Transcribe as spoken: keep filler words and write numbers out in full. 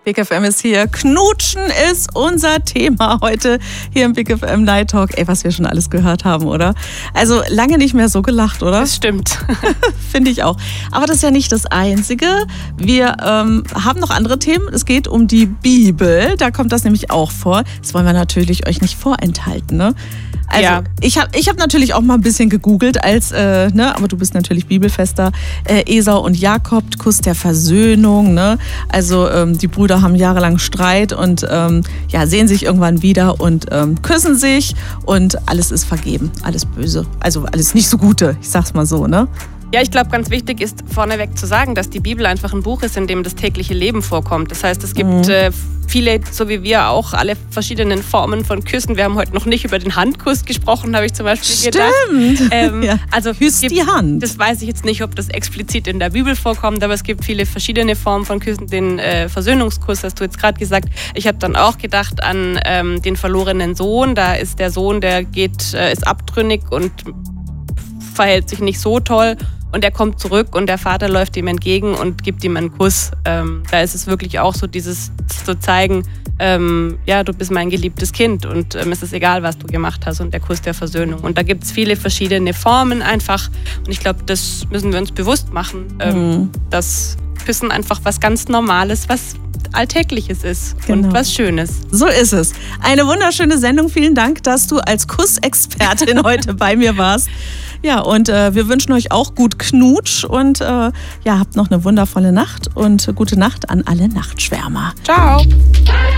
Big F M ist hier. Knutschen ist unser Thema heute hier im Big F M Night Talk. Ey, was wir schon alles gehört haben, oder? Also lange nicht mehr so gelacht, oder? Das stimmt. Finde ich auch. Aber das ist ja nicht das Einzige. Wir ähm, haben noch andere Themen. Es geht um die Bibel. Da kommt das nämlich auch vor. Das wollen wir natürlich euch nicht vorenthalten, ne? Also ja. ich habe ich hab natürlich auch mal ein bisschen gegoogelt, als, äh, ne, aber du bist natürlich bibelfester. Äh, Esau und Jakob, Kuss der Versöhnung, ne? Also ähm, die Brüder haben jahrelang Streit und ähm, ja, sehen sich irgendwann wieder und ähm, küssen sich und alles ist vergeben, alles böse, also alles nicht so Gute, ich sag's mal so, ne? Ja, ich glaube, ganz wichtig ist vorneweg zu sagen, dass die Bibel einfach ein Buch ist, in dem das tägliche Leben vorkommt. Das heißt, es gibt mhm. äh, viele, so wie wir auch, alle verschiedenen Formen von Küssen. Wir haben heute noch nicht über den Handkuss gesprochen, habe ich zum Beispiel Stimmt. gedacht. Ähm, ja. Also küsst die Hand. Das weiß ich jetzt nicht, ob das explizit in der Bibel vorkommt, aber es gibt viele verschiedene Formen von Küssen. Den äh, Versöhnungskuss hast du jetzt gerade gesagt. Ich habe dann auch gedacht an ähm, den verlorenen Sohn. Da ist der Sohn, der geht, äh, ist abtrünnig und verhält sich nicht so toll. Und er kommt zurück und der Vater läuft ihm entgegen und gibt ihm einen Kuss. Ähm, da ist es wirklich auch so, dieses zu zeigen, ähm, ja, du bist mein geliebtes Kind und ähm, es ist egal, was du gemacht hast, und der Kuss der Versöhnung. Und da gibt es viele verschiedene Formen einfach. Und ich glaube, das müssen wir uns bewusst machen, ähm, mhm. dass Küssen einfach was ganz Normales, was Alltägliches ist genau. und was Schönes. So ist es. Eine wunderschöne Sendung. Vielen Dank, dass du als Kussexpertin heute bei mir warst. Ja, und äh, wir wünschen euch auch gut Knutsch und äh, ja, habt noch eine wundervolle Nacht und gute Nacht an alle Nachtschwärmer. Ciao.